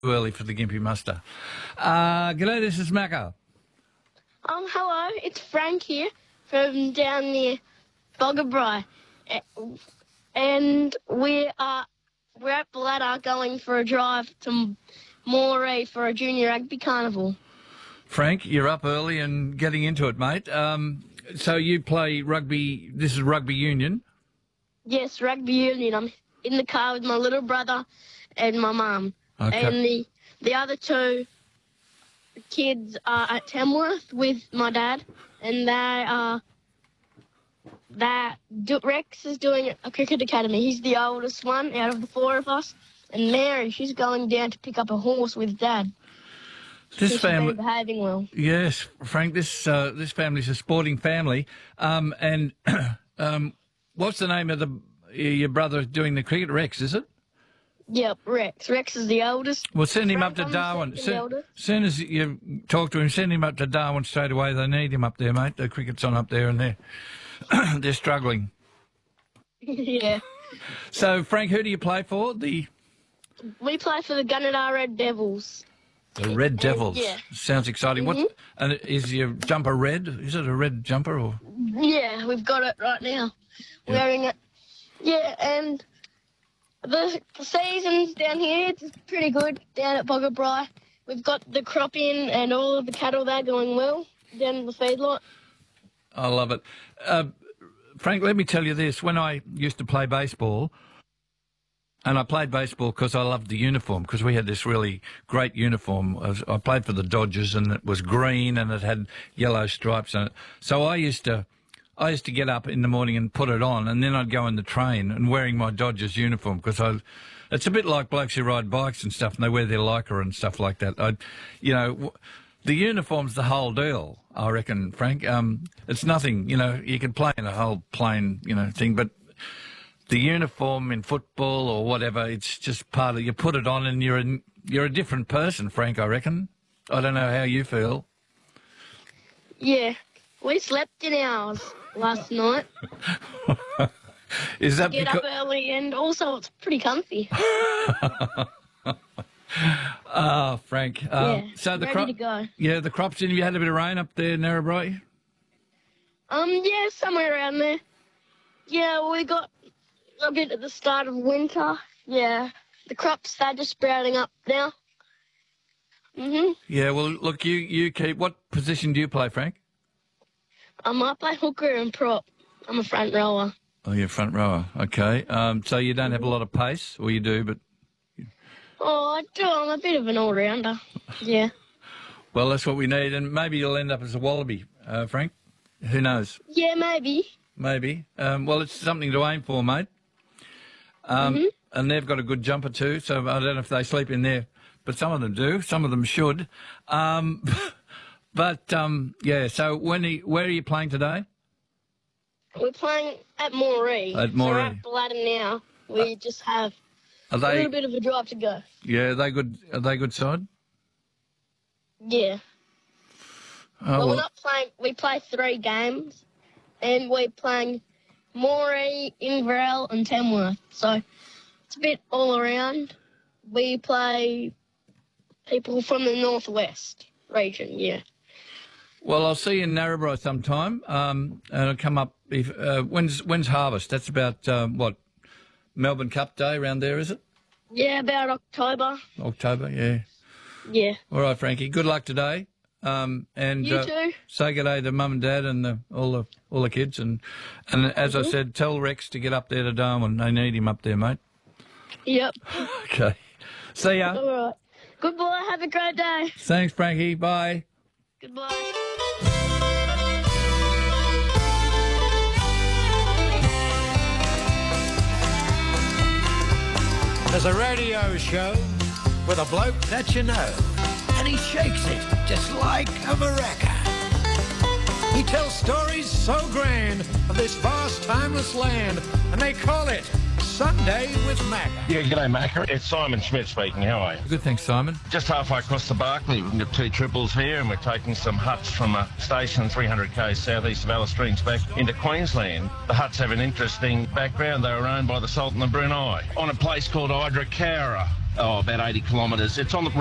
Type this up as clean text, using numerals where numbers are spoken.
early for the Gympie muster. G'day, this is Macca. Hello, it's Frank here from down near Boggabri. And we're at Bladder going for a drive to Moree for a junior rugby carnival. Frank, you're up early and getting into it, mate. So you play rugby, this is rugby union? Yes, rugby union. I'm in the car with my little brother and my mum. Okay. And the other two kids are at Tamworth with my dad, and Rex is doing a cricket academy. He's the oldest one out of the four of us, and Mary, she's going down to pick up a horse with Dad. This family behaving well. Yes, Frank. This family's a sporting family. And what's the name of your brother doing the cricket? Rex, is it? Yep, Rex. Rex is the oldest. Well, send him up to Darwin. Soon as you talk to him, send him up to Darwin straight away. They need him up there, mate. The cricket's on up there, and they're struggling. Yeah. So, Frank, who do you play for? We play for the Gunnedah Red Devils. The Red Devils. Yeah. Sounds exciting. Mm-hmm. And is your jumper red? Is it a red jumper or? Yeah, we've got it right now. Yeah. Wearing it. Yeah, and the season's down here, it's pretty good down at Boggabri. We've got the crop in and all of the cattle there going well down in the feedlot. I love it. Frank, let me tell you this. When I used to play baseball, and I played baseball because I loved the uniform, because we had this really great uniform. I played for the Dodgers, and it was green and it had yellow stripes on it. So I used to get up in the morning and put it on, and then I'd go in the train and wearing my Dodgers uniform, because it's a bit like blokes who ride bikes and stuff, and they wear their lycra and stuff like that. The uniform's the whole deal, I reckon, Frank. It's nothing, you can play in a whole plain, thing, but the uniform in football or whatever, it's just part of, you put it on and you're a different person, Frank, I reckon. I don't know how you feel. Yeah, we slept in ours last night. Is that Get up early, and also it's pretty comfy. Frank. Yeah, so ready to go. Yeah, the crops in. You had a bit of rain up there, Narrabri? Yeah, somewhere around there. Yeah, we got a bit at the start of winter. Yeah, the crops, they're just sprouting up now. Mhm. Yeah, well, look, you keep. What position do you play, Frank? I play hooker and prop. I'm a front rower. Oh, you're front rower. Okay. So you don't have a lot of pace, or you do, but. Oh, I do. I'm a bit of an all-rounder. Yeah. Well, that's what we need, and maybe you'll end up as a wallaby, Frank. Who knows? Yeah, maybe. Maybe. Well, it's something to aim for, mate. And they've got a good jumper too, so I don't know if they sleep in there, but some of them do. Some of them should. Yeah, so where are you playing today? We're playing at Moree. At Moree. So we're at Bladder now. We just have a little bit of a drive to go. Yeah, are they good? Are they good side? Yeah. Oh, well, we're not playing. We play 3 games, and we're playing Moree, Inverell, and Tamworth. So it's a bit all around. We play people from the northwest region. Yeah. Well, I'll see you in Narrabri sometime, and I'll come up. When's harvest? That's about what? Melbourne Cup Day around there, is it? Yeah, about October. October, yeah. Yeah. All right, Frankie. Good luck today. And you too. Say good day to Mum and Dad and all the kids, and as I said, tell Rex to get up there to Darwin. They need him up there, mate. Yep. Okay. See ya. All right. Goodbye. Have a great day. Thanks, Frankie. Bye. Goodbye. There's a radio show with a bloke that you know, and he shakes it just like a maraca. He tells stories so grand of this vast, timeless land, and they call it Sunday with Macca. Yeah, g'day, Macca. It's Simon Schmidt speaking. How are you? Good, thanks, Simon. Just halfway across the Barkly, we've got 2 triples here, and we're taking some huts from a station 300 k's southeast of Alice Springs back into Queensland. The huts have an interesting background. They were owned by the Sultan of Brunei on a place called Idra Cowra. about 80 kilometres. It's on the